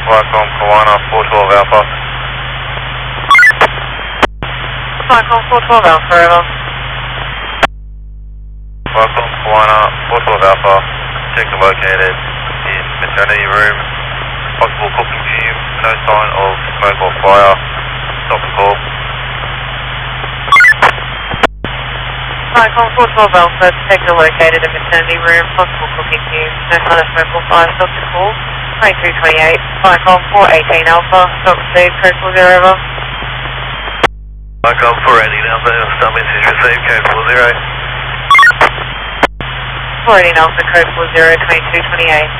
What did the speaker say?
Flycom Kawana 412 Alpha. Flycom 412 Alpha, over. Flycom Kawana 412 Alpha. Check located in maternity room. Possible cooking fumes. No sign of smoke or fire. Stop the call. Flycom 412 Alpha, detector located in maternity room, possible cooking fumes, no sign of smoke or fire, stop the call. 2228, Flycom 418 Alpha, stop received, code 40 over. Flycom 418 Alpha, stop message received, code 40. 418 Alpha, code 40, 2228.